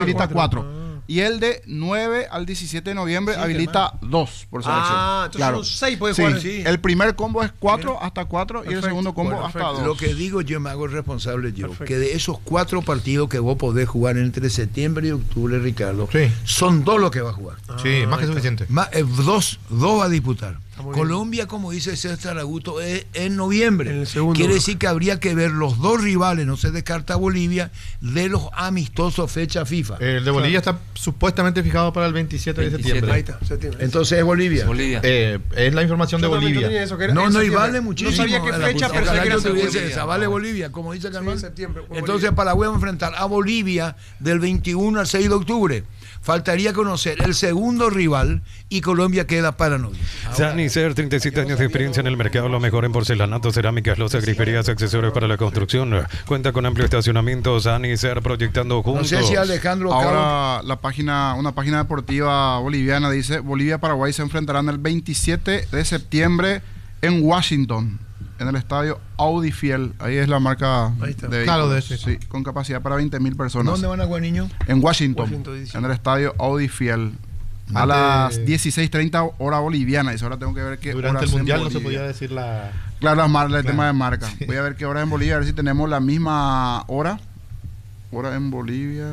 habilita 4. Y el de 9 al 17 de noviembre habilita 2 por selección. Entonces claro. son 6 puede jugar. Sí. El primer combo es 4 hasta 4 y el segundo combo hasta 2. Lo que digo yo me hago responsable yo, que de esos 4 partidos que vos podés jugar entre septiembre y octubre, Ricardo, son 2 los que va a jugar. Sí, más que suficiente. Dos va a disputar. Colombia, como dice César Augusto, es en noviembre. En el segundo. Quiere decir que habría que ver los 2 rivales, no se descarta Bolivia, de los amistosos fecha FIFA. El de Bolivia está supuestamente fijado para el 27 de septiembre. Ahí está, septiembre. Entonces es Bolivia. Es la información de Bolivia. No, y vale muchísimo. No sabía qué fecha, pero sé que era septiembre. Esa vale Bolivia, como dice Carmen. Septiembre. Entonces Paraguay va a enfrentar a Bolivia del 21 al 6 de octubre. Faltaría conocer el segundo rival y Colombia queda para noviembre. Sanicer, 37 años de experiencia en el mercado, lo mejor en porcelanato, cerámicas, losas, griferías, accesorios para la construcción. Cuenta con amplio estacionamiento. Sanicer, proyectando juntos. No sé si Alejandro ahora una página deportiva boliviana dice: Bolivia-Paraguay se enfrentarán el 27 de septiembre en Washington, en el estadio Audi Fiel. Ahí es la marca de claro, de ese. Sí, con capacidad para 20.000 personas. ¿Dónde van a jugar, niños? En Washington, en el estadio Audi Fiel. A las 16:30 hora boliviana. Y ahora tengo que ver qué durante horas el mundial en no se Bolivia. podía decir la... Claro, el tema de marca. Voy a ver qué hora en Bolivia, a ver si tenemos la misma hora. Hora en Bolivia.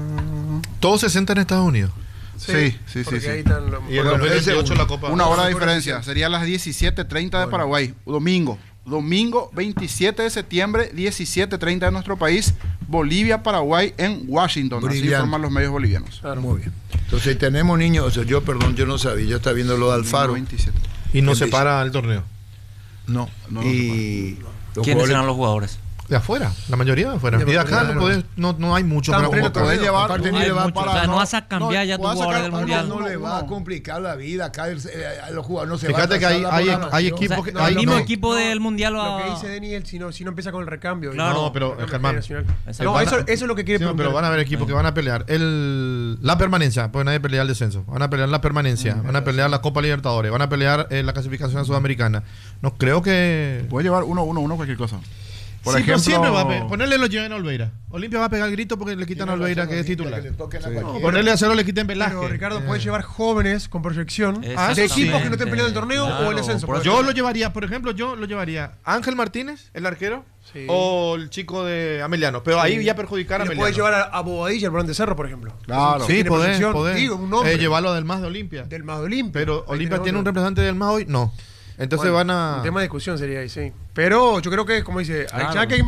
Todos se sentan en Estados Unidos. Sí. Ahí están los... Y el 2028 la Copa. Una hora de diferencia. Sería las 17:30 de Paraguay. Domingo 27 de septiembre, 17:30 de nuestro país. Bolivia-Paraguay en Washington. Así informan los medios bolivianos. Claro. Muy bien. Entonces tenemos niños, yo no sabía, yo estaba viendo lo de Alfaro. 27. Y no se para el torneo. No. Y ¿quiénes serán los jugadores? De afuera, la mayoría de afuera. Y de acá no hay muchos. Pero podés llevar. Aparte ni le va para. No vas a cambiar ya tu jugador del mundial. No le va a complicar la vida. Acá los jugadores no se van. Fíjate que hay equipos que. El mismo equipo del mundial lo que dice Daniel, si no empieza con el recambio. Claro. No, pero Germán. No, eso es lo que quiere preguntar. Pero van a haber equipos que van a pelear la permanencia, porque nadie pelea el descenso. Van a pelear la permanencia, van a pelear la Copa Libertadores, van a pelear la clasificación sudamericana. No creo que. Puede llevar uno, cualquier cosa. Por sí, ejemplo, siempre va a ponerle lo lleven a Olveira. Olimpia va a pegar el grito porque le quitan a Olveira, que es titular. Ponerle a cero le quiten Velázquez. Pero Ricardo, puede llevar jóvenes con proyección de equipos que no estén peleando el torneo o el descenso. Yo lo llevaría, por ejemplo, Ángel Martínez, el arquero, o el chico de Ameliano. Pero ahí ya perjudicar a Ameliano. Puede llevar a Bobadilla, el Volante Cerro, por ejemplo. Claro. Sí, podés. Digo, un nombre. Llevarlo del MAS de Olimpia. Del MAS de Olimpia. Pero Olimpia tiene un representante del MAS hoy, no. Entonces van a... Un tema de discusión sería ahí, sí. Pero yo creo que, como dice, ya que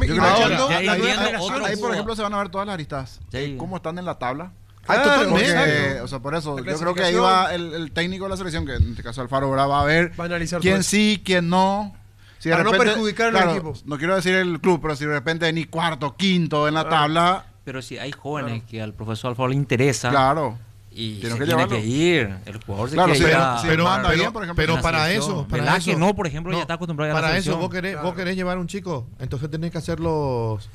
ahí, por ejemplo, se van a ver todas las aristas. Cómo están en la tabla. Totalmente. O sea, por eso, yo creo que ahí va el técnico de la selección, que en este caso Alfaro, va a ver quién sí, quién no. Si para repente, no perjudicar al equipo. No quiero decir el club, pero si de repente ni cuarto, quinto en la tabla. Pero si hay jóvenes que al profesor Alfaro le interesa. Claro. Y tiene que ir, el jugador claro, se pero para eso, que no, por ejemplo, ya está acostumbrado a la selección. Para eso vos querés llevar un chico, entonces tenés que hacer los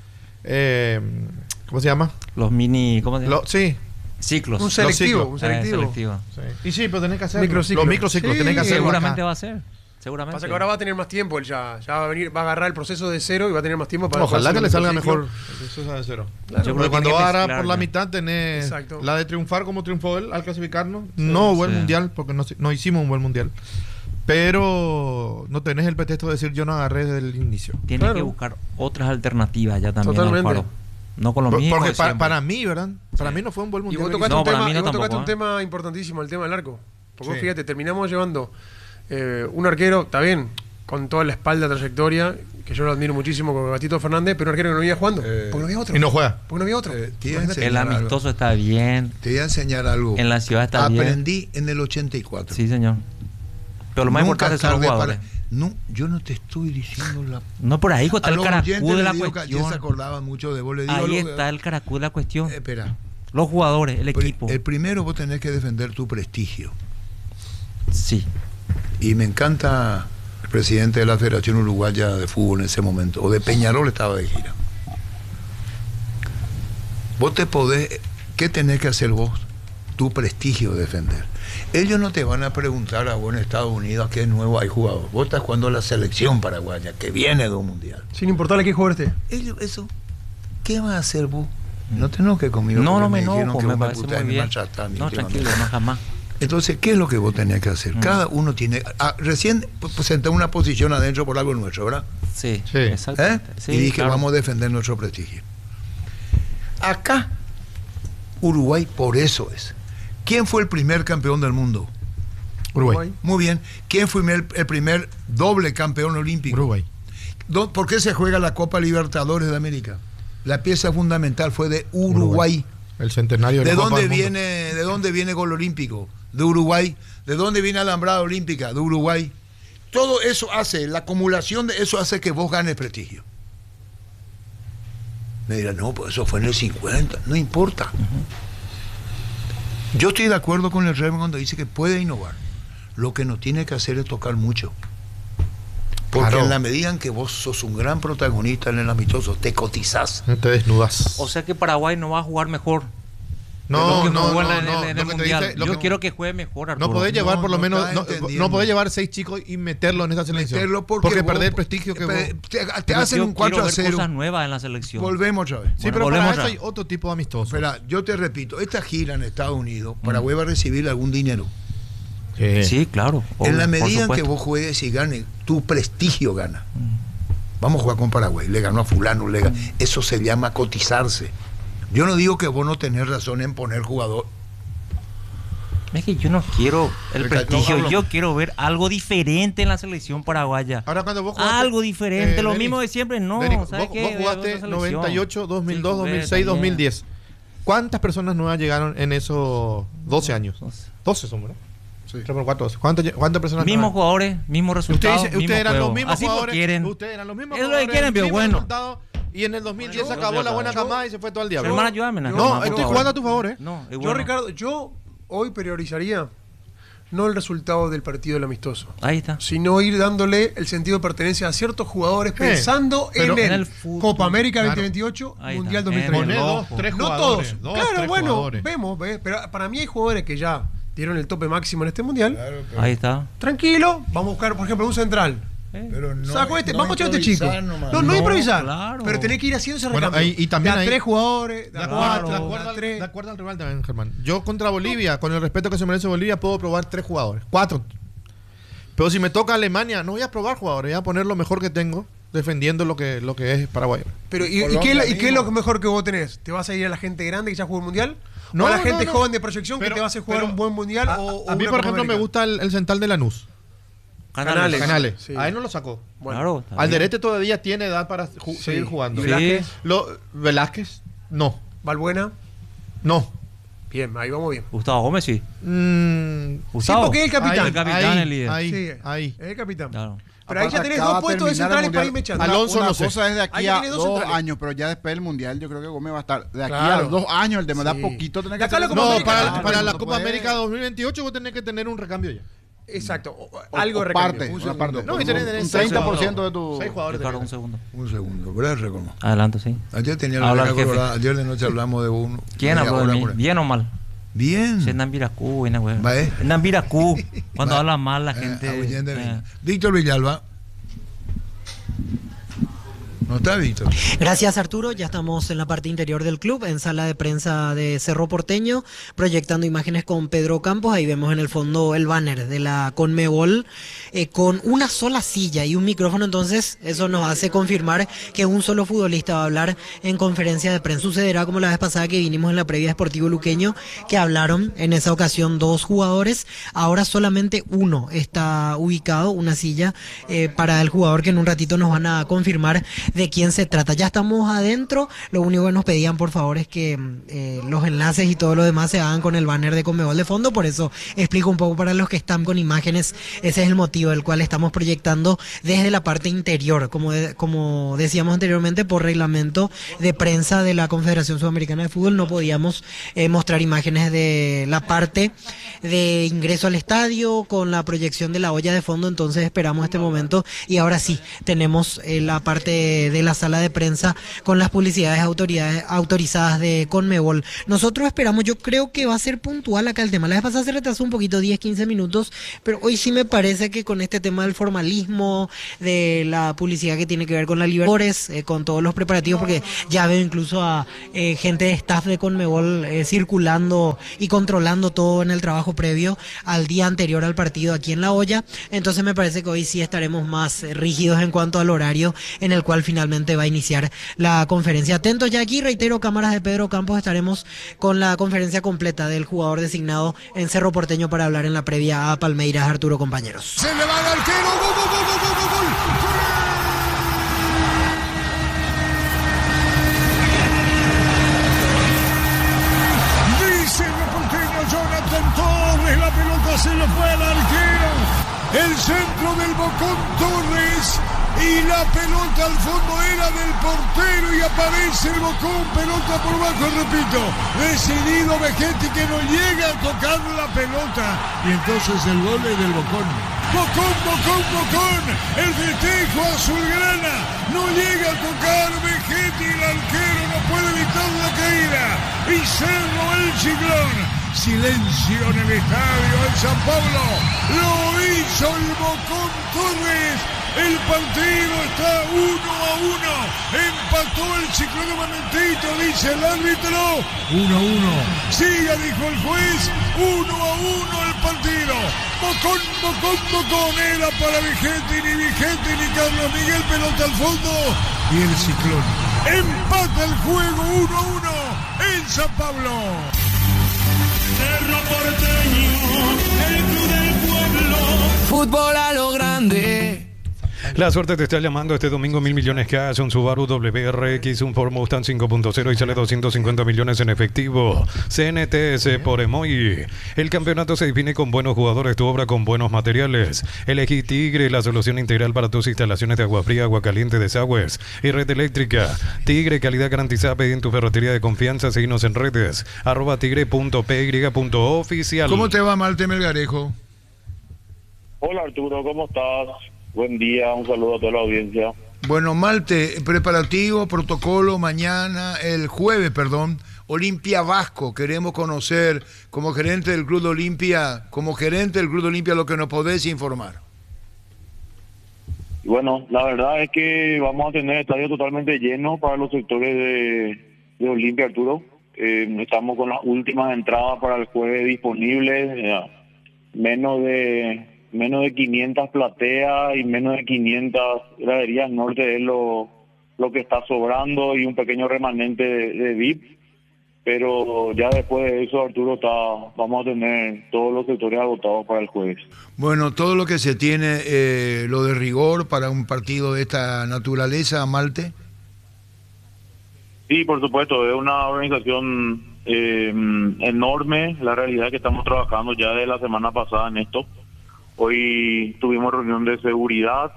¿cómo se llama? Los mini, ¿cómo se llama? Sí. Ciclos. Un selectivo. Sí. Y sí, pero tenés que hacer los microciclos, tenés que hacer. Seguramente va a ser. Seguramente. Pasa que ahora va a tener más tiempo, él ya va a agarrar el proceso de cero y va a tener más tiempo para... Ojalá que le salga mejor el proceso de cero. Claro, porque cuando va a agarrar por la mitad tenés la de triunfar como triunfó él al clasificarnos. No hubo el mundial, porque no hicimos un buen mundial. Pero no tenés el pretexto de decir yo no agarré desde el inicio. Tiene que buscar otras alternativas ya también. Totalmente. No con lo mismo. Porque para mí, ¿verdad? Para mí no fue un buen mundial. Y vos tocaste un tema importantísimo, el tema del arco. Porque fíjate, terminamos llevando un arquero, está bien, con toda la espalda, trayectoria, que yo lo admiro muchísimo con Gatito Fernández, pero un arquero que no venía jugando. Porque no había otro. Y no juega. Porque no había otro. El amistoso está bien. Te voy a enseñar algo. En la ciudad está bien. Aprendí en el 84. Sí, señor. Pero lo más importante son los jugadores. No, yo no te estoy diciendo la... No, por ahí está el caracú de la cuestión. Se acordaba mucho de vos. Ahí está el caracú de la cuestión. Espera. Los jugadores, el equipo. El primero vos tenés que defender tu prestigio. Sí. Y me encanta el presidente de la Federación Uruguaya de Fútbol en ese momento, o de Peñarol, estaba de gira. Vos te podés... ¿Qué tenés que hacer vos? Tu prestigio defender. Ellos no te van a preguntar a vos en Estados Unidos a qué nuevo hay jugador. Vos estás jugando la selección paraguaya, que viene de un mundial. Sin importarle qué jugador esté. Ellos, eso, ¿qué vas a hacer vos? No te enojes conmigo. No, porque no me dijeron enojo, que me vos parece puteás muy y bien. machacás, No, ni tranquilo, te no jamás. Entonces, ¿qué es lo que vos tenías que hacer? Cada uno tiene... recién senté una posición adentro por algo nuestro, ¿verdad? Sí, Sí. exactamente. Sí, y dije, claro. vamos a defender nuestro prestigio. Acá, Uruguay, por eso es. ¿Quién fue el primer campeón del mundo? Uruguay. Muy bien. ¿Quién fue el primer doble campeón olímpico? Uruguay. ¿Por qué se juega la Copa Libertadores de América? La pieza fundamental fue de Uruguay. El centenario de ¿De la Copa dónde del Mundo. ¿De dónde viene Gol Olímpico? De Uruguay. ¿De dónde viene Alambrada Olímpica? De Uruguay. Todo eso hace, la acumulación de eso hace que vos ganes prestigio. Me dirán, no, pues eso fue en el 50. No importa. Yo estoy de acuerdo con el Remy cuando dice que puede innovar. Lo que no tiene que hacer es tocar mucho. Porque Claro. en la medida en que vos sos un gran protagonista en el amistoso, te cotizás. No te desnudas. O sea que Paraguay no va a jugar mejor. No, que no, jugó no, en no. el Lo que te Mundial. dice- lo Yo que- quiero que juegue mejor, Arturo. No podés llevar No, por lo no menos, estás no entendiendo. podés llevar 6 chicos y meterlo en esa selección. Meterlo porque vos- perder el prestigio que vos... te Pero hacen yo un quiero 4-0. ver cosas nuevas en la selección. Volvemos otra vez. Sí, Bueno, pero para volvemos eso a- hay otro tipo de amistoso. Espera, yo te repito, esta gira en Estados Unidos, Paraguay va a recibir algún dinero. Sí, claro. En la obvio, por medida en que supuesto. vos juegues y ganes, tu prestigio gana. Vamos a jugar con Paraguay, le ganó a fulano, eso se llama cotizarse. Yo no digo que vos no tenés razón en poner jugador. Es que yo no quiero el Ricardo, prestigio, hablo. yo quiero ver algo diferente en la selección paraguaya. Ahora cuando vos jugaste, Algo diferente, lo Denis, mismo de siempre, no. Denis, ¿sabes vos, qué? vos jugaste Otra selección. 98, 2002, Sí, jugué 2006, también. 2010. ¿Cuántas personas nuevas llegaron en esos 12 años? 12 son, ¿verdad? Sí. 3 por 4, 12. ¿Cuántas personas Mismos nuevas? jugadores, mismos resultados. Ustedes mismo eran juego. los mismos Así jugadores. lo quieren. Ustedes eran los mismos Es lo que jugadores. quieren, pero mismos bueno. resultados, y en el 2010 se Bueno, acabó yo- la buena yo- camada y se fue todo el diablo. Hermano, ayúdame. No, estoy jugando a tu favor, ¿eh? No, es Yo, bueno. Ricardo, yo hoy priorizaría no el resultado del partido del amistoso, Ahí está. sino ir dándole el sentido de pertenencia a ciertos jugadores pensando pero en en el el fútbol, Copa América claro. 2028, Ahí Mundial está, 2030. en el Poné ojo. 2, 3 No jugadores. todos. 2, Claro, 3 bueno, jugadores. vemos, pero para mí hay jugadores que ya dieron el tope máximo en este Mundial. Ahí está. Tranquilo, vamos a buscar, por ejemplo, un central. Pero no, Saco este, no vamos a echar a este chico. improvisar nomás. No improvisar. claro. Pero tenés que ir haciendo ese Bueno, recambio. ahí- y también de a ahí- 3 jugadores, de a 4, De de acuerdo, a 3. de acuerdo al rival también, Germán. Yo contra Bolivia, con el respeto que se merece Bolivia, puedo probar 3 jugadores. 4. Pero si me toca Alemania, no voy a probar jugadores, voy a poner lo mejor que tengo, defendiendo lo que es Paraguay. Pero, ¿y Colombia qué es lo mismo. mejor que vos tenés? ¿Te vas a ir a la gente grande que ya jugó el Mundial? No, ¿O a la no, gente no. joven de proyección que Pero- te va a hacer jugar pero un buen Mundial? o A mí, una por Copa ejemplo, me América? gusta el central de Lanús. Canales. Canales. Sí. A él no lo sacó. Bueno. Claro. está bien. Alderete todavía tiene edad para seguir jugando. ¿Y Velázquez? Velázquez, no. Valbuena. No. Bien, ahí vamos bien. Gustavo Gómez, sí. Mm, Gustavo. porque es el capitán. El capitán, el líder. Ahí, Sí, ahí. es el capitán. Claro. Pero ahí ya Aparte, tenés acaba 2 puestos de terminar el centrales para Mundial. irme echando. Alonso, Una no sé. cosa es de aquí Ahí ya a tiene dos 2 centrales. años, pero ya después del Mundial yo creo que Gómez va a estar de aquí Claro. a 2 años, el tema da Sí. poquito tener De que acá a la hacer Copa No, América, para claro, la no Copa puede- América 2028 vos tenés que tener un recambio ya. Exacto. o- Algo o de parte, recambio. una parte. No, y tenés un 6 30% de tu 6 jugadores. Ricardo, un tenés. segundo. Un segundo, ¿verdad, Recono? Adelante, sí. Ayer tenía la Habla el oreja jefe. colorada. Ayer de noche hablamos de uno. ¿Quién media habló de hora mí? por ahí. ¿Bien o mal? Bien. Sí, en Nambiracú, en Va, Nambiracú. Cuando Va. habla mal la gente. Ahuyente bien. Víctor Villalba. No está Víctor. Gracias, Arturo. Ya estamos en la parte interior del club, en sala de prensa de Cerro Porteño, proyectando imágenes con Pedro Campos. Ahí vemos en el fondo el banner de la Conmebol con una sola silla y un micrófono. Entonces, eso nos hace confirmar que un solo futbolista va a hablar en conferencia de prensa. Sucederá como la vez pasada que vinimos en la previa de Sportivo Luqueño, que hablaron en esa ocasión 2 jugadores. Ahora solamente uno está ubicado, una silla para el jugador que en un ratito nos van a confirmar de quién se trata. Ya estamos adentro. Lo único que nos pedían, por favor, es que los enlaces y todo lo demás se hagan con el banner de Conmebol de fondo. Por eso explico un poco para los que están con imágenes. Ese es el motivo del cual estamos proyectando desde la parte interior, como decíamos anteriormente, por reglamento de prensa de la Confederación Sudamericana de Fútbol no podíamos mostrar imágenes de la parte de ingreso al estadio con la proyección de la olla de fondo. Entonces esperamos este momento y ahora sí tenemos la parte de la sala de prensa con las publicidades autorizadas de Conmebol. Nosotros esperamos, yo creo que va a ser puntual acá el tema. La vez pasada se retrasó un poquito, 10-15 minutos, pero hoy sí me parece que con este tema del formalismo, de la publicidad que tiene que ver con la Libertadores, con todos los preparativos, porque ya veo incluso a gente de staff de Conmebol circulando y controlando todo en el trabajo previo al día anterior al partido aquí en La Hoya. Entonces me parece que hoy sí estaremos más rígidos en cuanto al horario en el cual finalmente va a iniciar la conferencia. Atentos ya aquí, reitero, cámaras de Pedro Campos, estaremos con la conferencia completa del jugador designado en Cerro Porteño para hablar en la previa a Palmeiras. Arturo, compañeros. Se le va al arquero, gol, gol, gol, gol, gol, gol. Dice el porteño Jonathan Torres, la pelota se le fue al arquero. El centro del Bocón Torres y la pelota al fondo era del portero y aparece el Bocón, pelota por bajo, repito, decidido Vegetti que no llega a tocar la pelota y entonces el gol es del Bocón. Bocón, Bocón, Bocón, el festejo azulgrana no llega a tocar Vegetti, el arquero no puede evitar la caída y cerró el ciclón. Silencio en el estadio en San Pablo, lo hizo el Bocón Torres, el partido está 1-1, empató el Ciclón de Momentito, dice el árbitro, 1-1, siga, dijo el juez, 1-1 el partido, Bocón, Bocón, Bocón, era para Vigente, ni Carlos Miguel, pelota al fondo, y el Ciclón empata el juego 1-1 en San Pablo. Cerro Porteño, el club del pueblo. Fútbol a lo grande. La suerte te está llamando este domingo. 1.000 millones cash, un Subaru WRX, un Ford Mustang 5.0 y sale 250 millones en efectivo. CNTS por Emoy. El campeonato se define con buenos jugadores, tu obra con buenos materiales. Elegí Tigre, la solución integral para tus instalaciones de agua fría, agua caliente, desagües y red eléctrica. Tigre, calidad garantizada. Pedí en tu ferretería de confianza. Seguinos en redes @tigre.py.oficial. ¿Cómo te va, Malte Melgarejo? Hola Arturo, ¿cómo estás? Buen día, un saludo a toda la audiencia. Bueno, Malte, preparativo, protocolo, mañana, el jueves, perdón, Olimpia Vasco. Queremos conocer como gerente del Club de Olimpia, lo que nos podés informar. Bueno, la verdad es que vamos a tener estadio totalmente lleno para los sectores de Olimpia, Arturo. Estamos con las últimas entradas para el jueves disponibles, menos de 500 plateas y menos de 500 graderías norte es lo que está sobrando y un pequeño remanente de VIP, pero ya después de eso, Arturo, vamos a tener todos los sectores agotados para el jueves. Bueno, todo lo que se tiene, lo de rigor para un partido de esta naturaleza, Malte. Sí, por supuesto, es una organización enorme. La realidad es que estamos trabajando ya de la semana pasada en esto. Hoy tuvimos reunión de seguridad,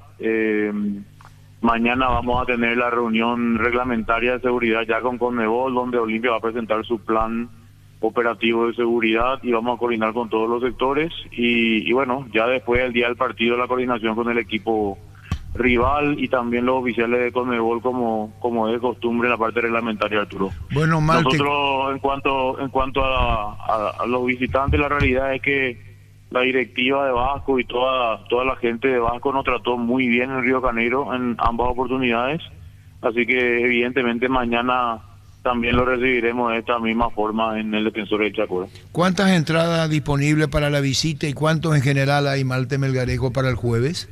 mañana vamos a tener la reunión reglamentaria de seguridad ya con Conmebol, donde Olimpia va a presentar su plan operativo de seguridad y vamos a coordinar con todos los sectores y bueno, ya después del día del partido la coordinación con el equipo rival y también los oficiales de Conmebol como es costumbre en la parte reglamentaria, Arturo. Bueno, Malte, nosotros en cuanto a los visitantes, la realidad es que la directiva de Vasco y toda la gente de Vasco nos trató muy bien en Río de Janeiro en ambas oportunidades, así que evidentemente mañana también lo recibiremos de esta misma forma en el Defensor del Chaco. ¿Cuántas entradas disponibles para la visita y cuántos en general hay, Malte Melgarejo, para el jueves?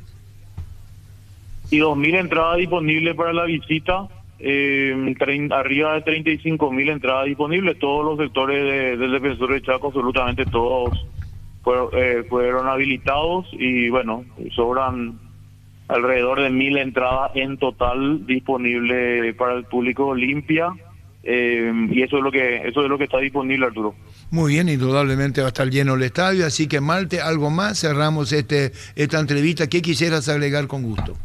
Y 2.000 entradas disponibles para la visita, arriba de 35.000 entradas disponibles, todos los sectores del Defensor del Chaco, absolutamente todos fueron habilitados y bueno, sobran alrededor de 1.000 entradas en total disponibles para el público Olimpia y eso es lo que está disponible, Arturo. Muy bien, indudablemente va a estar lleno el estadio, así que Malte, algo más, cerramos esta entrevista. ¿Qué quisieras agregar con gusto?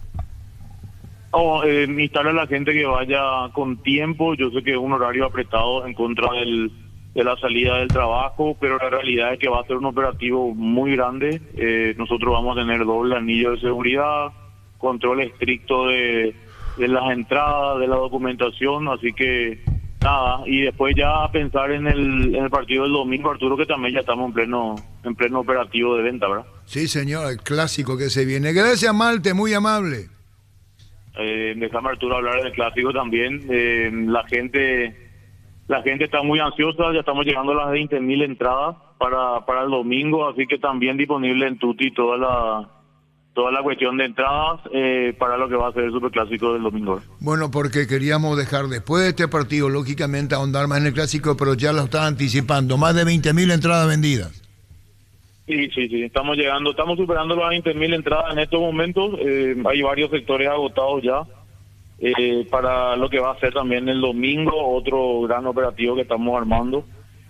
Instar a la gente que vaya con tiempo. Yo sé que es un horario apretado en contra de la salida del trabajo, pero la realidad es que va a ser un operativo muy grande. Nosotros vamos a tener doble anillo de seguridad, control estricto de las entradas, de la documentación, así que nada, y después ya pensar en el partido del domingo, Arturo, que también ya estamos en pleno operativo de venta, ¿verdad? Sí, señor, el clásico que se viene. Gracias, Malte, muy amable. Déjame, Arturo, hablar del clásico también. La gente está muy ansiosa, ya estamos llegando a las 20.000 entradas para el domingo, así que también disponible en Tutti toda la cuestión de entradas para lo que va a ser el superclásico del domingo. Bueno, porque queríamos dejar después de este partido, lógicamente, ahondar más en el clásico, pero ya lo están anticipando. Más de 20.000 entradas vendidas. Sí, estamos superando las 20.000 entradas en estos momentos. Hay varios sectores agotados ya para lo que va a ser también el domingo, otro gran operativo que estamos armando.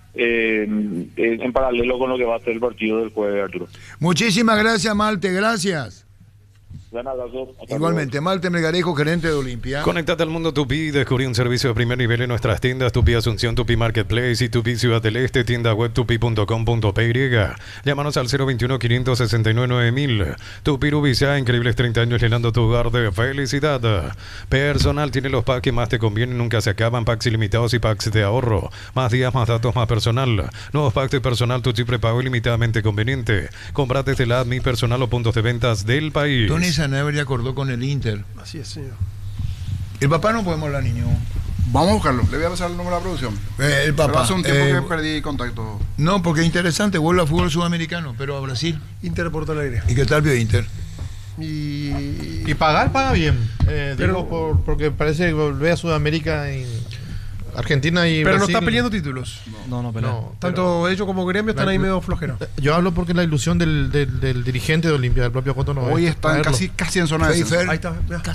En paralelo con lo que va a ser el partido del jueves, Arturo. Muchísimas gracias, Malte, gracias. Un abrazo. Igualmente, Malte Melgarejo, gerente de Olimpia. Conéctate al mundo Tupi, descubrí un servicio de primer nivel en nuestras tiendas Tupi Asunción, Tupi Marketplace y Tupi Ciudad del Este, tienda web tupi.com.py. Llámanos al 021-569-9000. Tupi Rubicá, increíbles 30 años llenando tu hogar de felicidad. Personal tiene los packs que más te convienen, nunca se acaban, packs ilimitados y packs de ahorro. Más días, más datos, más personal. Nuevos packs de personal, tu chip prepago ilimitadamente conveniente. Compra desde la app Mi Personal o puntos de ventas del país. Tony Sanabria ya acordó con el Inter. Así es, señor. El papá no podemos hablar, niño. Vamos a buscarlo. Le voy a pasar el número de la producción. El papá. Pero hace un tiempo que perdí contacto. No, porque es interesante. Vuelve a fútbol sudamericano, pero a Brasil. Inter Porto Alegre. ¿Y qué tal vio Inter? Y paga bien. Digo, porque parece que volver a Sudamérica en Argentina y pero Brasil. no está peleando títulos. No pelea. No, tanto ellos como Gremio están ahí medio flojeros. Yo hablo porque la ilusión del dirigente de Olimpia, del propio Coto, no hoy están casi en zona de descenso. Ahí está.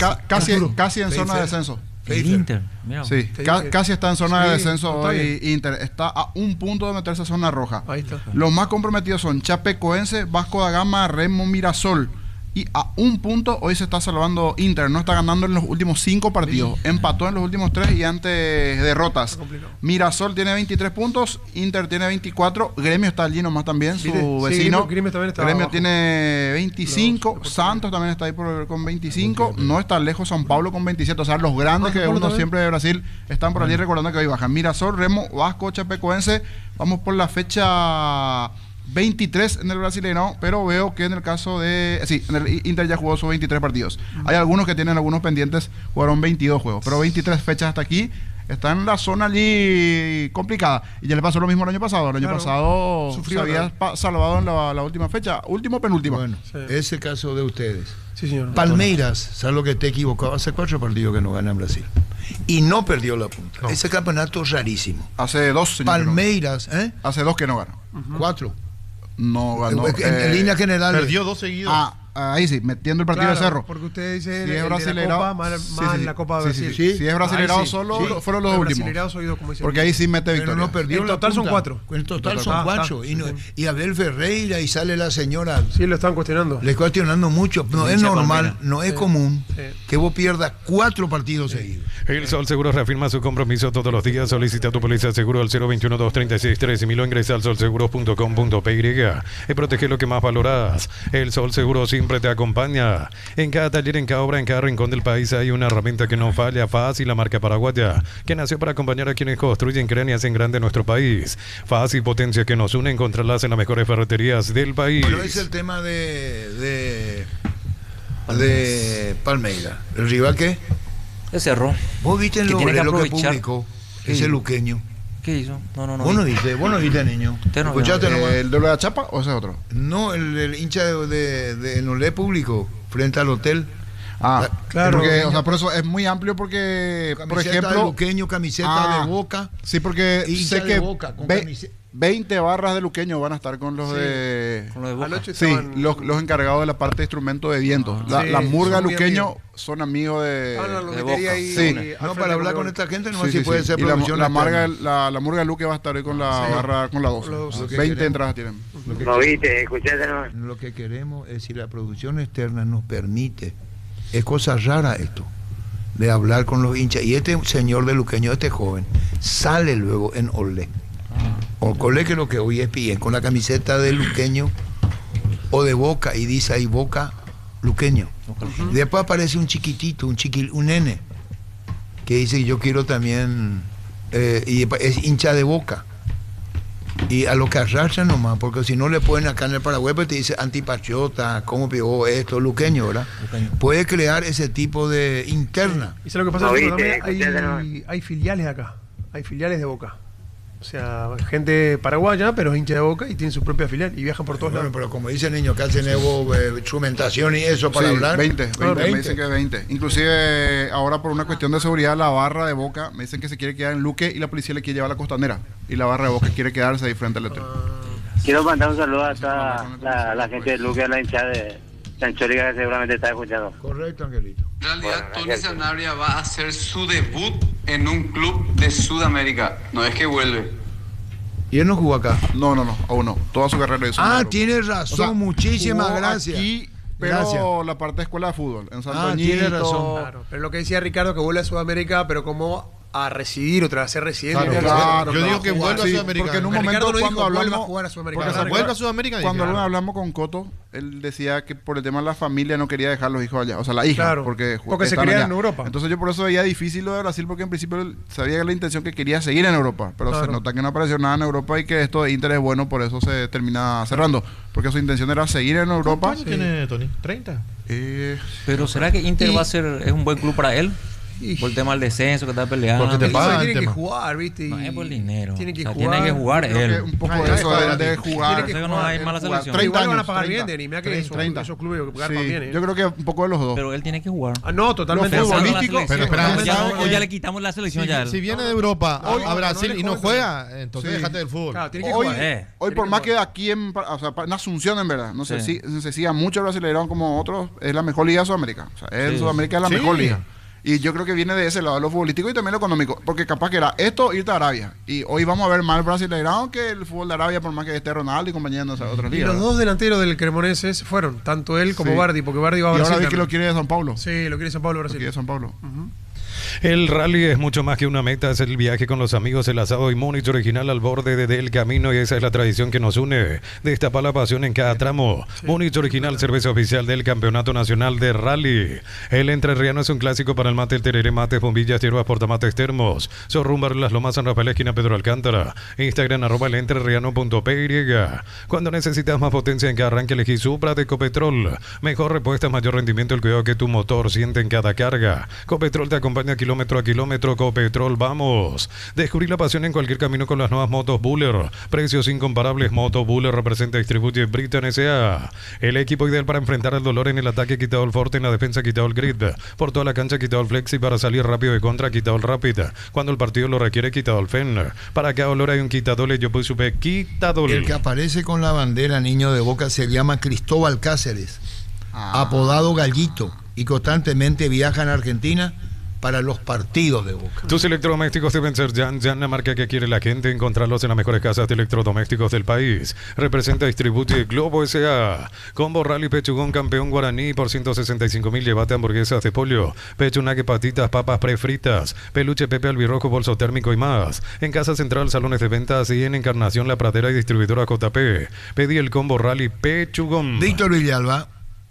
Casi en zona de descenso. El Inter, mira. Sí, casi está en zona de descenso hoy. Inter está a un punto de meterse a zona roja. Ahí está. Los más comprometidos son Chapecoense, Vasco da Gama, Remo, Mirasol. Y a un punto hoy se está salvando Inter. No está ganando en los últimos 5 partidos. Empató en los últimos 3 y antes derrotas. Mirasol tiene 23 puntos, Inter tiene 24. Gremio está allí nomás también, su vecino. Gremio tiene 25. Santos también está ahí con 25. No está lejos São Paulo con 27. O sea, los grandes que uno siempre de Brasil están por allí, recordando que hoy bajan. Mirasol, Remo, Vasco, Chapecoense. Vamos por la fecha 23 en el Brasileirão, pero veo que en el caso de... Sí, en el Inter ya jugó sus 23 partidos. Hay algunos que tienen algunos pendientes, jugaron 22 juegos, pero 23 fechas hasta aquí. Está en la zona allí complicada. Y ya le pasó lo mismo el año pasado. El año pasado se había salvado en la última fecha, penúltima. Bueno, es el caso de ustedes. Sí, señor. Palmeiras, ¿sabes lo que te equivocado? Hace 4 partidos que no gana en Brasil. Y no perdió la punta. No. Ese campeonato es rarísimo. Hace 2, señor. Palmeiras, Hace 2 que no ganó. 4. No ganó. En línea general. Perdió 2 seguidos. Ahí sí, metiendo el partido de Cerro. Porque usted dice si es brasileirao, la Copa de Brasil. Si es brasileirao solo, fueron los últimos. Porque ahí sí mete victoria. Pero no perdió. En total son 4. En total son 4. Y Abel Ferreira y sale la señora. Sí, lo están cuestionando. Le están cuestionando mucho. No es normal, no es común que vos pierdas 4 partidos seguidos. El Sol Seguro reafirma su compromiso todos los días. Solicita tu póliza de seguro al 021-236-13.000 o ingresa al solseguros.com.py y protege lo que más valoras. El Sol Seguro siempre te acompaña. En cada taller, en cada obra, en cada rincón del país hay una herramienta que no falla. Fácil, la marca paraguaya, que nació para acompañar a quienes construyen, crean y hacen grande nuestro país. Fácil, potencia que nos une, encontrarlas en las mejores ferreterías del país. Bueno, es el tema de Palmeiras. ¿El rival qué? El Cerro. ¿Vos viste en lo que publicó ese luqueño? ¿Qué hizo? No. ¿Vos no viste, niño? ¿Escuchaste ¿El de la Chapa o ese otro? No, el hincha de Nolé público, frente al hotel. Claro. Porque, o sea, por eso es muy amplio porque, camiseta por ejemplo... de Luqueño, camiseta de Boca. Sí, porque sé que Boca, 20 barras de Luqueño van a estar con los de... Con los de Boca. Anoche sí, los encargados de la parte de instrumentos de viento. La murga Luqueño son amigos de... de Boca. No, para hablar con esta gente, no sé si puede ser producción. La murga Luque va a estar ahí con la barra, con la 2. 20 entradas tienen. No viste, escuchaste, no. Lo que queremos es si la producción externa nos permite. Es cosa rara esto, de hablar con los hinchas. Y este señor de Luqueño, este joven, sale luego en Olé. O Olé, que es lo que hoy es bien, con la camiseta de Luqueño o de Boca, y dice ahí Boca luqueño. Después aparece un chiquitito, un nene, que dice yo quiero también, y es hincha de Boca. Y a lo que arrastra nomás, porque si no le ponen acá en el Paraguay, pues te dice antipatriota, cómo pegó esto, luqueño, ¿verdad? Puede crear ese tipo de interna. ¿Y sabes lo que pasa? Hay filiales acá, hay filiales de Boca. O sea, gente paraguaya, pero es hincha de Boca y tiene su propia filial y viajan por todos lados. Pero como dice el niño, que hacen instrumentación y eso para hablar. 20, me dicen que 20. Inclusive ahora por una cuestión de seguridad, la barra de Boca me dicen que se quiere quedar en Luque y la policía le quiere llevar a la Costanera. Y la barra de Boca quiere quedarse ahí frente al letrero. Quiero mandar un saludo a toda la gente de Luque, a la hinchada de Sanchórica que seguramente está escuchando. Correcto, Angelito. En realidad, Tony Sanabria va a hacer su debut en un club de Sudamérica. No es que vuelve. ¿Y él no jugó acá? No, aún no. Toda su carrera hizo. Tienes razón, o sea, muchísimas gracias. Aquí, pero la parte de escuela de fútbol, en Santo Doñito. Tienes razón. Claro, pero lo que decía Ricardo, que vuelve a Sudamérica, pero como a residir, otra vez a ser residente. Claro, yo digo que vuelva a Sudamérica. Porque en un momento cuando hablamos, a jugar a Sudamérica. Vuelva a Sudamérica. Cuando hablamos con Coto, él decía que por el tema de la familia no quería dejar los hijos allá, o sea, la hija, porque se quería en Europa. Entonces yo por eso veía difícil lo de Brasil, porque en principio él sabía la intención que quería seguir en Europa, pero se nota que no apareció nada en Europa y que esto de Inter es bueno, por eso se termina cerrando, porque su intención era seguir en Europa. ¿Cuántos tiene Tony? ¿30? Pero ¿será que Inter es un buen club para él? Por el tema del descenso que está peleando. Porque te pagan, tiene que jugar, ¿viste? No es por el dinero. Tiene que jugar él. Un poco de eso de jugar. No hay mala selección. 30 años van a pagar 30. bien, ni mira que esos clubes pagan bien. Yo creo que un poco de los dos. Pero él tiene que jugar. No, totalmente. Lo futbolístico. Pero ya le quitamos la selección ya. Si viene de Europa a Brasil y no juega, entonces déjate del fútbol. Claro, tiene que jugar. Hoy por más que aquí en Asunción, en verdad, no sé si se siga mucho el Brasileirão como otros, es la mejor liga de Sudamérica. O sea, en Sudamérica es la mejor liga. Y yo creo que viene de ese lado, lo futbolístico y también lo económico. Porque capaz que era esto, irte a Arabia. Y hoy vamos a ver más el Brasileirão que el fútbol de Arabia, por más que esté Ronaldo y compañía en otras ligas. Y los dos delanteros del Cremonese fueron, tanto él como Bardi, porque Bardi va a Brasil. Y ahora vi que lo quiere de San Paulo. Sí, lo quiere San Paulo, Brasil. Lo quiere San Paulo. El rally es mucho más que una meta, es el viaje con los amigos, el asado y Múnich original al borde del camino, y esa es la tradición que nos une. Destapa la pasión en cada tramo. Múnich original, cerveza oficial del Campeonato Nacional de Rally. El entrerriano es un clásico para el mate, el tereré, mates, bombillas, hierbas, portamates, termos. Sorrumbar Las Lomas, San Rafael, esquina Pedro Alcántara. Instagram @elentrerriano.py. Cuando necesitas más potencia en cada arranque, elegí Supra de Copetrol. Mejor repuesta, mayor rendimiento, el cuidado que tu motor siente en cada carga. Copetrol te acompaña kilómetro a kilómetro. Copetrol, vamos. Descubrí la pasión en cualquier camino con las nuevas motos Buller. Precios incomparables. Moto Buller representa y distribuye Britain S.A. El equipo ideal para enfrentar el dolor en el ataque, quitado el forte, en la defensa, quitado el grid. Por toda la cancha, quitado el flexi, para salir rápido de contra, quitado el rapid. Cuando el partido lo requiere, quitado el fen. Para cada dolor hay un quitadole, yo pues supe quitadole. El que aparece con la bandera niño de Boca se llama Cristóbal Cáceres, apodado Gallito, y constantemente viaja en Argentina para los partidos de Boca. Tus electrodomésticos deben ser Jan, la marca que quiere la gente. Encontrarlos en las mejores casas de electrodomésticos del país. Representa, distribuye Globo S.A. Combo Rally Pechugón Campeón Guaraní por 165.000. Llévate hamburguesas de pollo, pechunaque, patitas, papas prefritas, peluche Pepe albirrojo, bolso térmico y más. En Casa Central, salones de ventas, y en Encarnación, La Pradera y distribuidora JP. Pedí el Combo Rally Pechugón. Víctor Villalba.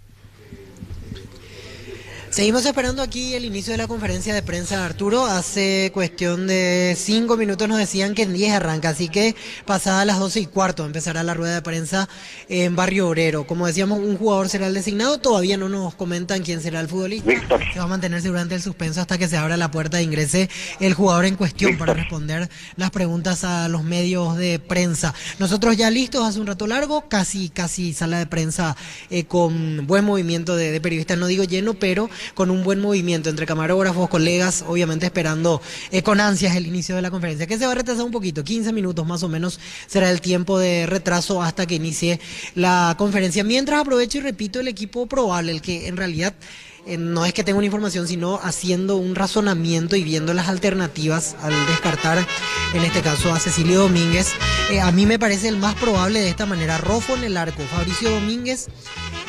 Seguimos esperando aquí el inicio de la conferencia de prensa, Arturo. Hace cuestión de 5 minutos nos decían que en 10 arranca, así que pasadas las 12:15 empezará la rueda de prensa en Barrio Obrero. Como decíamos, un jugador será el designado, todavía no nos comentan quién será el futbolista. Se va a mantenerse durante el suspenso hasta que se abra la puerta e ingrese el jugador en cuestión para responder las preguntas a los medios de prensa. Nosotros ya listos hace un rato largo, casi sala de prensa con buen movimiento de periodistas, no digo lleno, pero con un buen movimiento entre camarógrafos, colegas, obviamente esperando con ansias el inicio de la conferencia, que se va a retrasar un poquito, 15 minutos más o menos será el tiempo de retraso hasta que inicie la conferencia. Mientras aprovecho y repito el equipo probable, el que en realidad no es que tenga una información, sino haciendo un razonamiento y viendo las alternativas al descartar, en este caso, a Cecilio Domínguez. A mí me parece el más probable de esta manera: Roffo en el arco, Fabricio Domínguez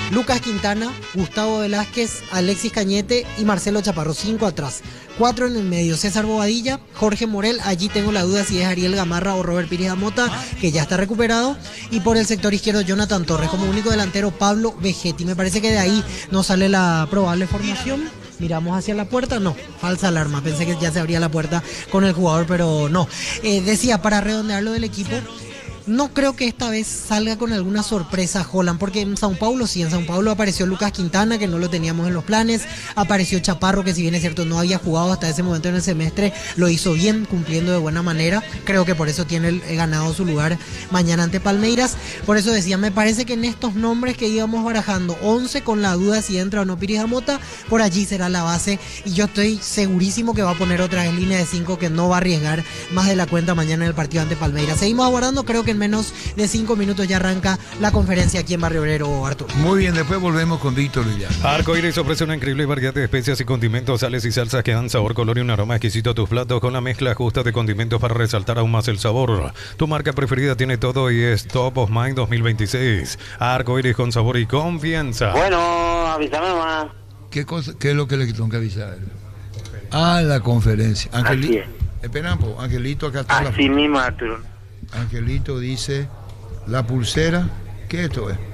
Lucas Quintana, Gustavo Velázquez, Alexis Cañete y Marcelo Chaparro. 5 atrás. 4 en el medio. César Bobadilla, Jorge Morel. Allí tengo la duda si es Ariel Gamarra o Robert Pires Amota, que ya está recuperado. Y por el sector izquierdo, Jonathan Torres. Como único delantero, Pablo Vegetti. Me parece que de ahí no sale la probable formación. Miramos hacia la puerta, no, falsa alarma. Pensé que ya se abría la puerta con el jugador, pero no. Decía, para redondear lo del equipo, no creo que esta vez salga con alguna sorpresa Holland, porque en Sao Paulo sí, en Sao Paulo apareció Lucas Quintana, que no lo teníamos en los planes, apareció Chaparro, que si bien es cierto no había jugado hasta ese momento en el semestre, lo hizo bien, cumpliendo de buena manera, creo que por eso tiene ganado su lugar mañana ante Palmeiras. Por eso decía, me parece que en estos nombres que íbamos barajando, 11 con la duda si entra o no Pires Amota, por allí será la base, y yo estoy segurísimo que va a poner otra vez línea de 5, que no va a arriesgar más de la cuenta mañana en el partido ante Palmeiras. Seguimos aguardando, creo que en menos de 5 minutos ya arranca la conferencia aquí en Barrio Obrero, Arturo. Muy bien, después volvemos con Víctor Villar. Arcoíris ofrece una increíble variedad de especias y condimentos, sales y salsas que dan sabor, color y un aroma exquisito a tus platos, con la mezcla justa de condimentos para resaltar aún más el sabor. Tu marca preferida tiene todo y es Top of Mind 2026. Arcoíris, con sabor y confianza. Bueno, avísame más. ¿Qué es lo que le tengo que avisar? La conferencia. Espera, Angelito, acá está. Así mismo, Arturo. Angelito dice, la pulsera, ¿qué esto es?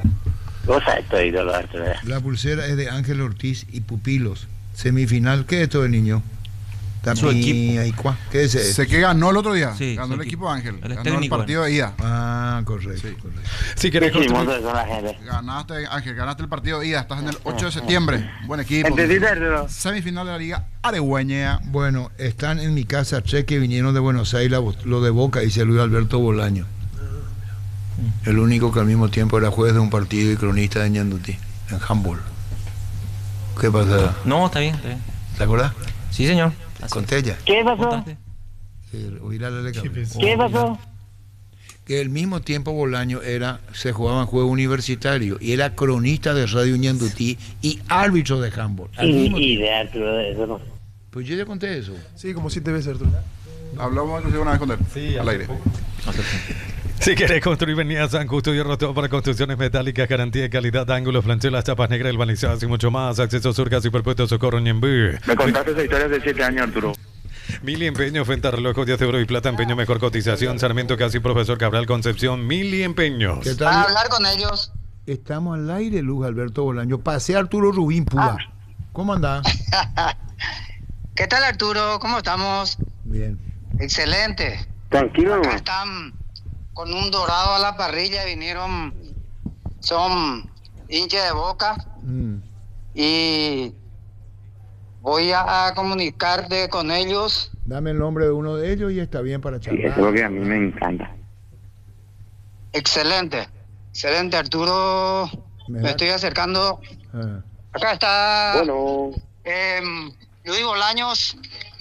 La pulsera es de Ángel Ortiz y Pupilos. Semifinal, ¿qué es esto de niño? Su equipo. ¿Qué es ese? Sé que ganó el otro día. Sí, ganó el equipo de Ángel. Ganó el partido de ida. Correcto. Sí. Correcto. Si querés construir... Ganaste, Ángel, ganaste el partido de ida. Estás en el 8 de septiembre. Buen equipo. Semifinal de la Liga Aregüeña. Bueno, están en mi casa tres que vinieron de Buenos Aires, lo de Boca, y Luis Alberto Bolaño. El único que al mismo tiempo era juez de un partido y cronista de Ñandutí, en Hamburg. ¿Qué pasa? No, está bien. ¿Te acuerdas? Sí, señor. Conté ella. ¿Qué pasó? ¿Qué pasó? Que al mismo tiempo Bolaño se jugaba en juego universitario y era cronista de Radio Ñandutí y árbitro de handball. Idea, Arturo, de eso no. Pues yo ya conté eso. Sí, como 7 veces, Arturo. Hablamos inclusive una vez con él. Sí, al aire. Si querés construir, venía a San Justo y Rotó para construcciones metálicas, garantía de calidad, ángulos, planchelas, chapas negras, balizadas y mucho más. Acceso Surcas y Perpetuo Socorro Ñembú. Me contaste esa historia de 7 años, Arturo. Mili Empeño, Fenta Relojos, 10 de oro y plata, empeño, mejor cotización. Sarmiento Casi, Profesor Cabral, Concepción, Mili Empeños. ¿Qué tal? Para hablar con ellos. Estamos al aire, Luz Alberto Bolaño. Pasé Arturo Rubín Púa. ¿Cómo andás? ¿Qué tal, Arturo? ¿Cómo estamos? Bien. Excelente. Tranquilo. Acá están con un dorado a la parrilla, vinieron, son hinchas de Boca y voy a comunicarte con ellos. Dame el nombre de uno de ellos y está bien para charlar. Eso es lo que a mí me encanta. Excelente, Arturo. Me estoy acercando. Acá está. Bueno. Luis Bolaños,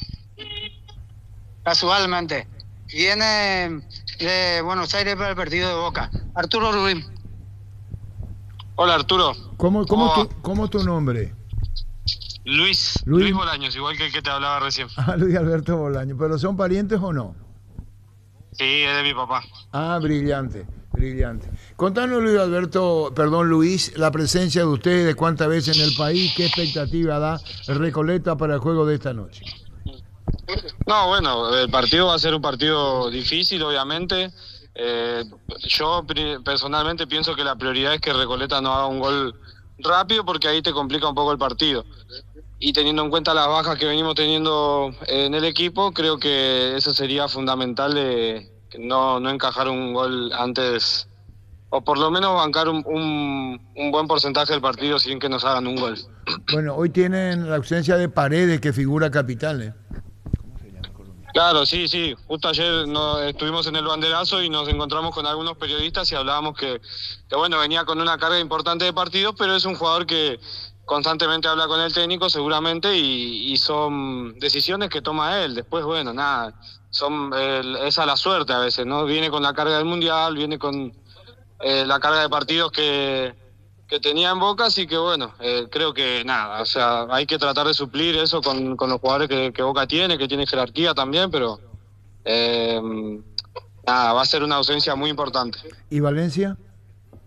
casualmente, viene de Buenos Aires para el partido de Boca. Arturo Rubín. Hola, Arturo. ¿Cómo es tu nombre? Luis Bolaños, igual que el que te hablaba recién. Luis Alberto Bolaños. ¿Pero son parientes o no? Sí, es de mi papá. Brillante. Contanos, Luis, la presencia de ustedes, cuántas veces en el país, qué expectativa da Recoleta para el juego de esta noche. No, bueno, el partido va a ser un partido difícil, obviamente. Yo personalmente pienso que la prioridad es que Recoleta no haga un gol rápido, porque ahí te complica un poco el partido. Y teniendo en cuenta las bajas que venimos teniendo en el equipo, creo que eso sería fundamental, de no encajar un gol antes, o por lo menos bancar un buen porcentaje del partido sin que nos hagan un gol. Bueno, hoy tienen la ausencia de Paredes, que figura capital, ¿eh? Claro, sí. Justo ayer estuvimos en el banderazo y nos encontramos con algunos periodistas y hablábamos que bueno, venía con una carga importante de partidos, pero es un jugador que constantemente habla con el técnico seguramente y son decisiones que toma él. Después, bueno, nada, es a la suerte a veces, ¿no? Viene con la carga del Mundial, viene con la carga de partidos que tenía en Boca, así que bueno, creo que nada, o sea, hay que tratar de suplir eso con los jugadores que Boca tiene, que tiene jerarquía también, pero nada, va a ser una ausencia muy importante. ¿Y Valencia?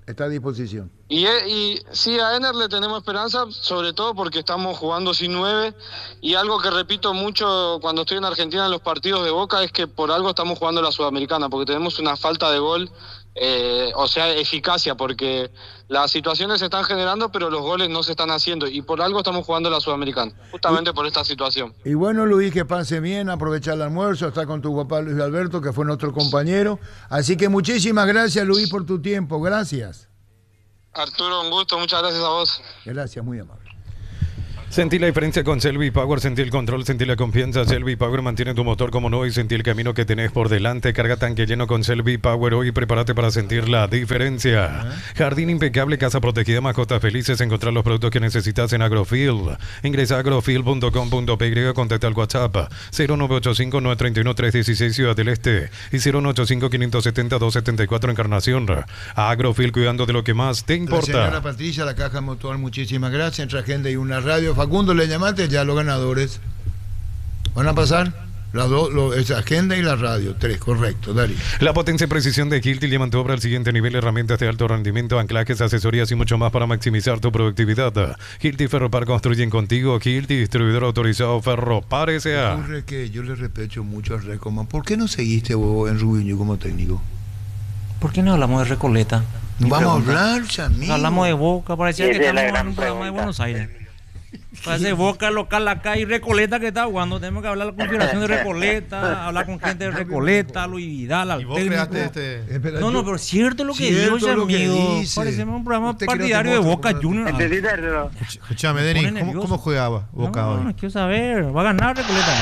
está a disposición. Y sí, a Ener le tenemos esperanza, sobre todo porque estamos jugando sin 9, y algo que repito mucho cuando estoy en Argentina en los partidos de Boca es que por algo estamos jugando la Sudamericana, porque tenemos una falta de gol, o sea, eficacia, porque las situaciones se están generando, pero los goles no se están haciendo, y por algo estamos jugando la Sudamericana, justamente por esta situación. Y bueno, Luis, que pase bien, aprovechar el almuerzo, está con tu papá Luis Alberto, que fue nuestro compañero, así que muchísimas gracias, Luis, por tu tiempo, gracias. Arturo, un gusto, muchas gracias a vos. Gracias, muy amable. Sentí la diferencia con Selvi Power, sentí el control, sentí la confianza. Selvi Power mantiene tu motor como no y sentí el camino que tenés por delante. Carga tanque lleno con Selvi Power hoy y prepárate para sentir la diferencia. Jardín impecable, casa protegida, mascotas felices. Encontrar los productos que necesitas en Agrofield. Ingresa a agrofield.com.py, contacta al WhatsApp 0985-931-316 Ciudad del Este y 0185-570-274 Encarnación. Agrofield, cuidando de lo que más te importa. La señora Patricia, la Caja Mutual, muchísimas gracias. Entre agenda y una radio. Facundo, le llamaste ya a los ganadores. ¿Van a pasar? Las dos, esa agenda y la radio. 3, correcto, Darío. La potencia y precisión de Hilti llevan tu obra al siguiente nivel. Herramientas de alto rendimiento, anclajes, asesorías y mucho más para maximizar tu productividad. Hilti Ferropar construyen contigo. Hilti, distribuidor autorizado Ferropar S.A. Ocurre que yo le respeto mucho al Recoman. ¿Por qué no seguiste vos en Rubiño como técnico? ¿Por qué no hablamos de Recoleta? Vamos a hablar, Chamín. Hablamos de Boca, parecía que estamos en un programa de Buenos Aires. Parece Boca local acá y Recoleta que está jugando. Tenemos que hablar de la configuración de Recoleta, hablar con gente de Recoleta, Luis Vidal, al técnico. No, pero cierto lo que dijo ese amigo. Parecemos un programa partidario de Boca Juniors. Escúchame, Denis, ¿cómo jugaba Boca hoy? No, quiero saber. Va a ganar Recoleta.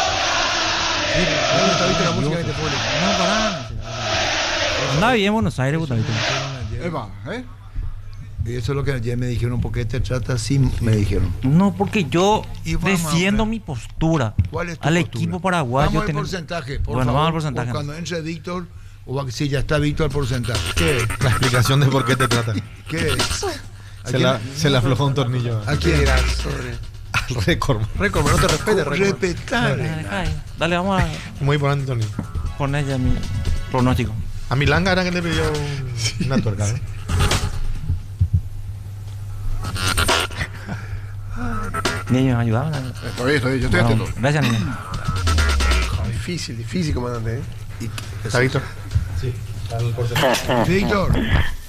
No, pará. Andaba bien en Buenos Aires, Gustavito. Y eso es lo que ayer me dijeron, ¿por qué te trata así? Me dijeron. No, porque yo defiendo mi postura. ¿Cuál es tu al postura? equipo paraguayo. Vamos al porcentaje, por favor. Vamos al porcentaje. Cuando entre Víctor, si ya está Víctor al porcentaje. ¿Qué? La explicación de por qué te tratan. ¿Qué? Se le aflojó un tornillo. ¿A quién? Al récord. Récord, no te respete, récord. Respetable. Dale, vamos a... Muy importante, tornillo. Poner ya mi pronóstico. A Milanga era que te pidió una tuerca, ¿eh? Niños, ayudaban. Estoy, yo estoy atento. Gracias, niños. Difícil, comandante. ¿Está Víctor? Sí, está en el porcentaje.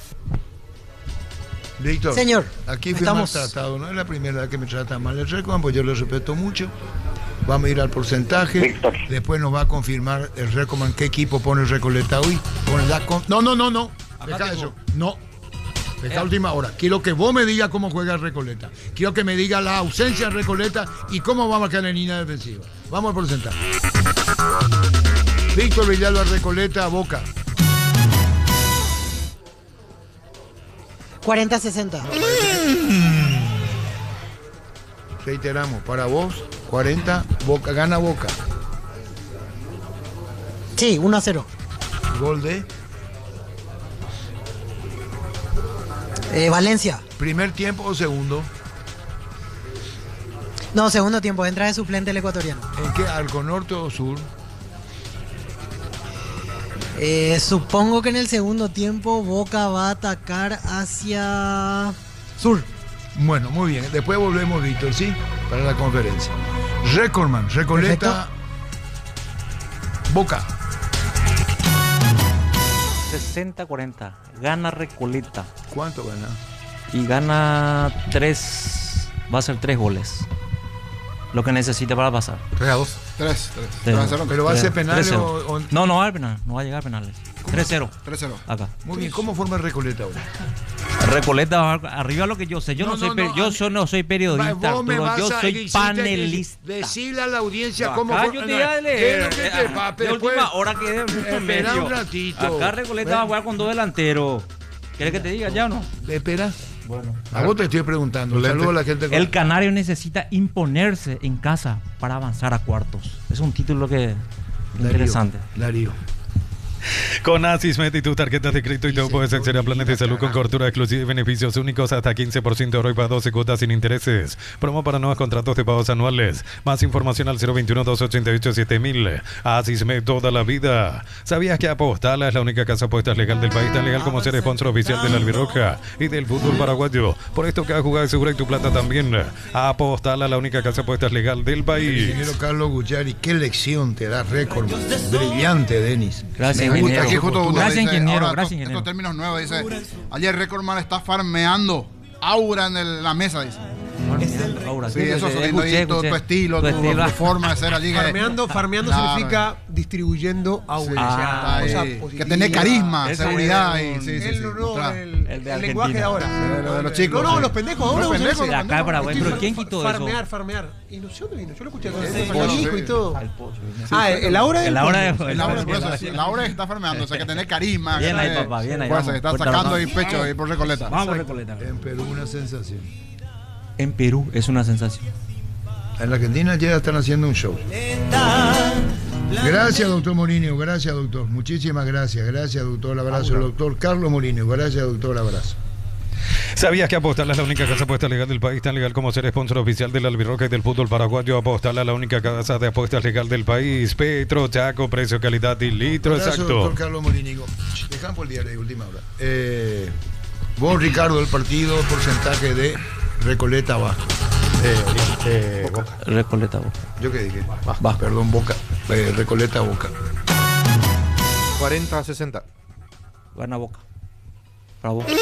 Víctor, señor, aquí fui maltratado, no es la primera vez que me trata mal el Recoman, pues yo lo respeto mucho. Vamos a ir al porcentaje. Víctor. Después nos va a confirmar el Recoman qué equipo pone el Recoleta hoy. No. Deja eso. No. Deja última hora. Quiero que vos me digas cómo juega el Recoleta. Quiero que me diga la ausencia del Recoleta y cómo va a marcar en línea defensiva. Vamos al porcentaje. Víctor Villalba, Recoleta, Boca. 40-60. Reiteramos, para vos, 40, Boca, gana Boca. Sí, 1-0. Gol de Valencia. ¿Primer tiempo o segundo? No, segundo tiempo, entra de suplente el ecuatoriano. ¿En qué? ¿Arco norte o sur? Supongo que en el segundo tiempo Boca va a atacar hacia sur. Bueno, muy bien. Después volvemos, Víctor, ¿sí? Para la conferencia. Recordman, Recoleta, perfecto. Boca. 60-40. Gana Recoleta. ¿Cuánto gana? Y gana 3. Va a ser 3 goles. Lo que necesita para pasar. 3-2. 3. ¿Pero va a ser penal o...? No va a haber penal. No va a llegar a penales. 3-0. 3-0. Acá. Muy bien. ¿Cómo forma el Recoleta ahora? Recoleta arriba lo que yo sé. Yo no soy periodista, Arturo, yo soy panelista. Decirle a la audiencia cómo forma. Yo te iba a leer. De última hora que espera un ratito. Acá Recoleta va a jugar con 2 delanteros. ¿Quieres que te diga ya o no? Espera. Bueno. A vos te estoy preguntando. Saludos a la gente. El Canario necesita imponerse en casa para avanzar a cuartos. Es un título que interesante. Darío. Con Asismed y tus tarjetas de crédito y todo puedes acceder a planes de salud con cobertura exclusiva y beneficios únicos hasta 15% de ahorro para 12 cuotas sin intereses. Promo para nuevos contratos de pagos anuales. Más información al 021-288-7000. Asismed toda la vida. ¿Sabías que Apostala es la única casa de apuestas legal del país? Tan legal como ser sponsor oficial de la Albirroja y del fútbol paraguayo. Por esto cada jugada es segura y tu plata también. Apostala, la única casa de apuestas legal del país. Ingeniero Carlos Guyari, qué lección te da récord. Brillante, Denis. Gracias, ingeniero. Gracias, ingeniero. Gracias, ingeniero. Estos términos nuevos, dice, ayer Recordman está farmeando aura en la mesa, dice. Aura, sí, eso es tu estilo, tu forma de ser allí. Farmeando claro, significa distribuyendo aura. Que tenés carisma, seguridad. El lenguaje de ahora. De los chicos. No, los pendejos ahora. Los pendejos. Acá de Paraguay, pero ¿quién quitó eso? Farmear. Y no sé dónde vino, yo lo escuché con hijo y todo. El aura el aura está farmeando, o sea que tenés carisma. Bien ahí, papá, bien ahí. Se está sacando el pecho ahí por Recoleta. Vamos, Recoleta. En Perú una sensación. En Perú es una sensación. En la Argentina ya están haciendo un show. Gracias, doctor Molinio. Gracias, doctor. Muchísimas gracias. Gracias, doctor. Abrazo. El doctor Carlos Molinio. Gracias, doctor. Abrazo. ¿Sabías que Apostala es la única casa de apuestas legal del país? Tan legal como ser sponsor oficial del Albirroja y del fútbol paraguayo. Apostala, la única casa de apuestas legal del país. Petro, Chaco, precio, calidad y litro. Abrazo, exacto. Doctor Carlos Molinio. Dejamos por el diario de última hora. Vos, Ricardo, el partido, porcentaje de Recoleta Bajo. Boca. Recoleta Boca. ¿Yo qué dije? Bajo. Perdón, Boca. Recoleta Boca. 40-60. Gana Boca. Para Boca.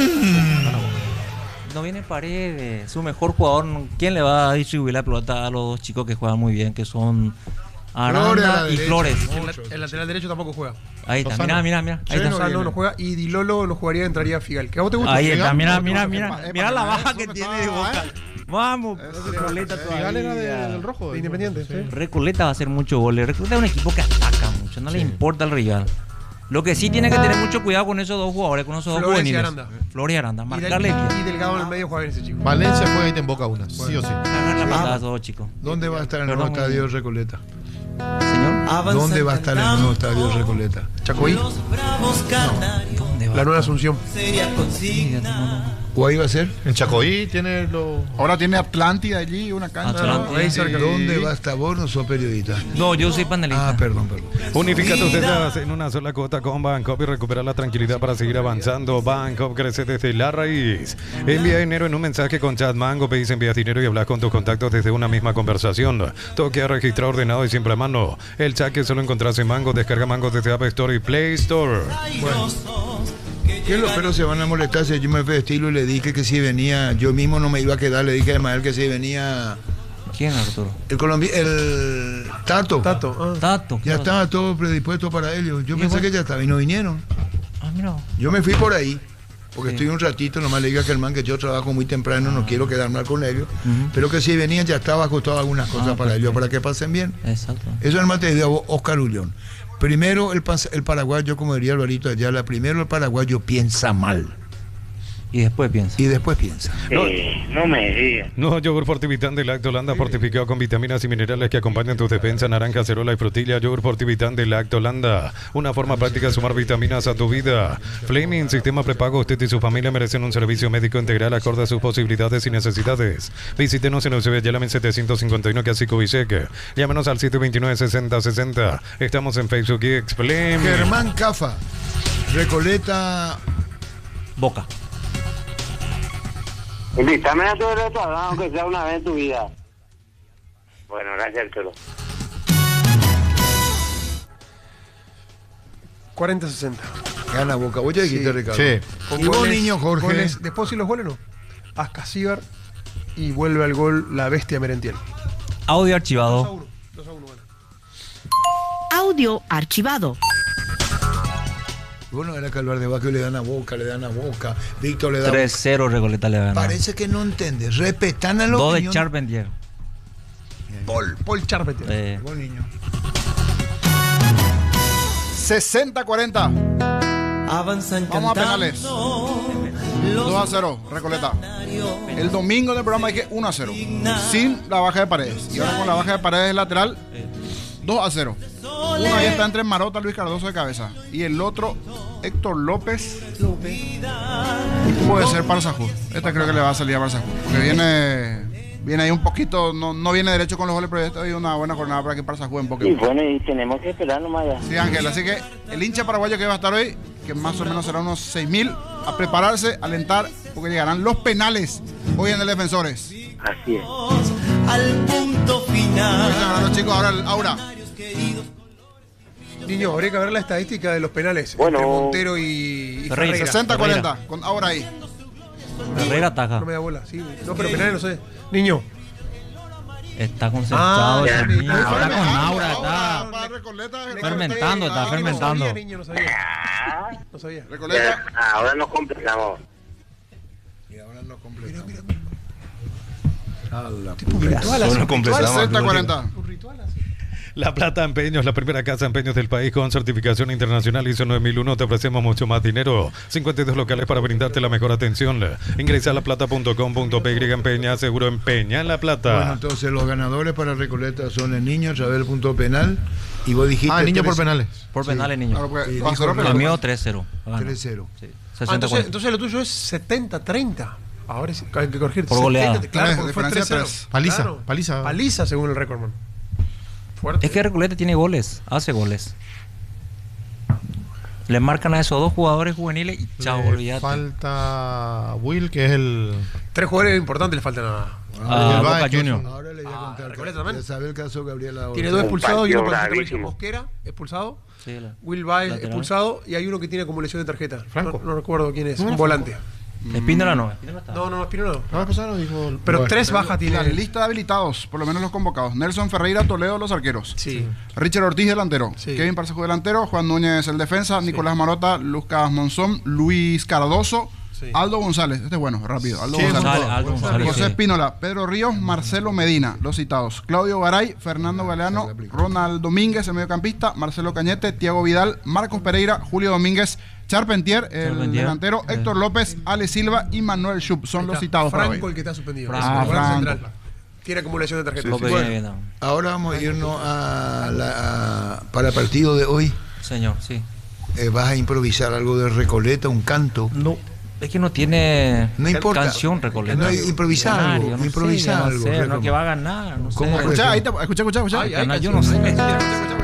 No viene Paredes, su mejor jugador. ¿Quién le va a distribuir la pelota a los dos chicos que juegan muy bien, que son Aranda y Flores? El lateral derecho tampoco juega. Ahí está, mira. Ahí está. No juega y Di Lolo no jugaría, entraría Figal. ¿Qué a vos te gusta? Ahí está, mira la baja que tiene de Boca. Vamos, Recoleta todavía. Figal era del rojo. De Independiente, sí. Recoleta va a hacer mucho goles. Recoleta es un equipo que ataca mucho, no le importa el rival. Lo que sí tiene que tener mucho cuidado con esos dos jugadores, con esos dos juveniles. Flores y Aranda, marcarle bien. Y Delgado en el medio juega bien ese chico. Valencia juega y te emboca una, sí o sí. Ganar la patada a esos dos chicos. ¿Dónde va a estar el nuevo estadio Recoleta? Señor. ¿Dónde va a estar el nuevo estadio Recoleta? Chacoí. La Nueva Asunción. ¿O ahí va a ser? En Chacoí tiene lo... Ahora tiene Atlántida allí, una cancha. ¿Dónde va a estar? Vos no sos periodista. No, yo soy panelista. Perdón. Unifica tus deudas en una sola cuota con Bancopp y recupera la tranquilidad para seguir avanzando. Bancopp crece desde la raíz. Envía dinero en un mensaje con Chat Mango, pedís envías dinero y hablas con tus contactos desde una misma conversación. Toque a registrar ordenado y siempre a mano. El chat que solo encontrás en Mango, descarga Mango desde App Store y Play Store. Bueno. ¿Qué los perros se van a molestar si yo me fui de estilo y le dije que si venía, yo mismo no me iba a quedar, le dije a Ismael que si venía... ¿Quién, Arturo? El Tato. Tato. Ya estaba todo predispuesto para ellos. Yo pensé que ya estaba y no vinieron. Mira. Yo me fui por ahí, porque estoy un ratito, nomás le digo a Germán que yo trabajo muy temprano, no quiero quedar mal con ellos, pero que si venían ya estaba ajustado algunas cosas para ellos, para que pasen bien. Exacto. Eso es más te dio Oscar Ullón. Primero el paraguayo, como diría Alvarito Ayala, primero el paraguayo piensa mal. Y después piensa. No me digas. No, yogur Fortivitán de Lactolanda fortificado con vitaminas y minerales que acompañan tu defensa, naranja, acerola y frutilla. Yogur Fortivitán de Lactolanda, una forma práctica de sumar vitaminas a tu vida. Fleming, sistema prepago. Usted y su familia merecen un servicio médico integral acorde a sus posibilidades y necesidades. Visítenos en Eusebio Ayala 751, casi Cubisec. Llámenos al 729-6060. Estamos en Facebook y Fleming. Germán Cafa, Recoleta Boca. Invítame a tu restaurante, aunque sea una vez en tu vida. Bueno, gracias, Arturo. 40-60. Gana Boca. Vos ya dijiste, Ricardo. Sí. Y vos, niño Jorge. Goles, después si los goles no. Ascasíbar y vuelve al gol la bestia Merentiel. Audio archivado. 2-1 gana. Audio archivado. Bueno, era que hablar de Baquio le dan a Boca, Víctor le da 3-0 Recoleta le gana. Parece que no entiendes. Respetan a los niños. 2 de Charpentier. Paul Charpentier. Buen niño. 60-40. Vamos a penales. 2-0, Recoleta. El domingo del programa dije 1-0. Sin la baja de Paredes. Y ahora con la baja de Paredes lateral, 2-0. Uno ahí está entre Marota, Luis Cardoso de cabeza. Y el otro, Héctor López. Puede ser Parsajud. Este creo que le va a salir a Parsajud. Porque viene ahí un poquito, no viene derecho con los goles, pero esta es una buena jornada para que Parsajud en Pokémon. Y bueno, y tenemos que esperar nomás ya. Sí, Ángel, así que el hincha paraguayo que va a estar hoy, que más o menos será unos 6.000, a prepararse, a alentar, porque llegarán los penales hoy en el Defensores. Así es. Al punto final. Ahora los chicos, ahora el Aura. Niño, habría que ver la estadística de los penales. Bueno, entre Montero y Ferreira. 60-40, con Aura ahí. Ferreira ataja. No me da bola, sí. No, pero penales no sé. Niño. Está concentrado. Ya, ahora con Aura está fermentando, está fermentando. No sabía, niño, no sabía. No sabía. Recoleta. Ahora nos completamos. Y ahora nos completamos. Mira. Solo completamos. 60-40. La Plata Empeños, la primera casa de empeños del país con certificación internacional ISO 9001. Te ofrecemos mucho más dinero. 52 locales para brindarte la mejor atención. Ingresa a laplata.com.py. Empeña, seguro empeña en La Plata. Bueno, entonces los ganadores para Recoleta son el niño, Chabel punto penal. Y vos dijiste. Niño por penales. Por penales, niño. El mío 3-0. 3-0. Sí. Entonces lo tuyo es 70-30. Ahora sí, hay que corregir. Por goleada. Claro, porque fue 3-0. Paliza según el récord, fuerte. Es que Recoleta tiene goles, hace goles. Le marcan a esos dos jugadores juveniles y chao, olvídate. Falta Will, que es el... 3 jugadores importantes le faltan a Boca Juniors. Ahora le voy a contar. Recoleta también. Sabe el caso de Gabriela. Tiene 2 expulsados y uno por tarjeta. Mosquera, expulsado. Sí, Will Baez, expulsado. Y hay uno que tiene acumulación de tarjeta. Franco. No recuerdo quién es. Un volante. Espínola no. No, Espínola no. Dijo, pero 3 bajas tiene. La lista de habilitados, por lo menos los convocados. Nelson Ferreira, Toledo, los arqueros. Sí. Richard Ortiz, delantero. Sí. Kevin Parsajud, delantero. Juan Núñez, el defensa. Nicolás Marota, Lucas Monzón, Luis Cardoso. Sí. Aldo González, este es bueno, rápido. Aldo González. José Espínola, Pedro Ríos, Marcelo Medina, los citados. Claudio Garay, Fernando Galeano, Ronald Domínguez, el mediocampista, Marcelo Cañete, Tiago Vidal, Marcos Pereira, Julio Domínguez, Charpentier, el delantero, Héctor López, Ale Silva y Manuel Schupp son los citados. Franco, el que está suspendido. Franco. Tiene acumulación de tarjetas. Sí. Bueno, ahora vamos a irnos para el partido de hoy. Señor, sí. ¿Vas a improvisar algo de Recoleta, un canto? No. Es que no tiene canción Recoleta. No, improvisar algo. No que va a ganar. No sé. Escucha, ahí escucha. Yo no sé.